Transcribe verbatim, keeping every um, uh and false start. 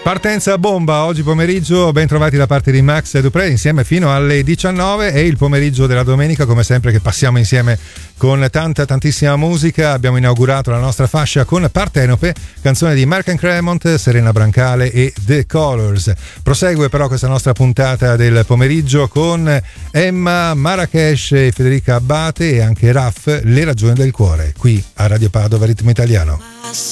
Partenza bomba oggi pomeriggio, ben trovati da parte di Max Dupré, insieme fino alle diciannove. È il pomeriggio della domenica, come sempre, che passiamo insieme con tanta tantissima musica. Abbiamo inaugurato la nostra fascia con Partenope, canzone di Mark and Cremont, Serena Brancale e The Colors. Prosegue però questa nostra puntata del pomeriggio con Emma, Marrakesh e Federica Abbate e anche Raff, Le ragioni del cuore, qui a Radio Padova Ritmo Italiano.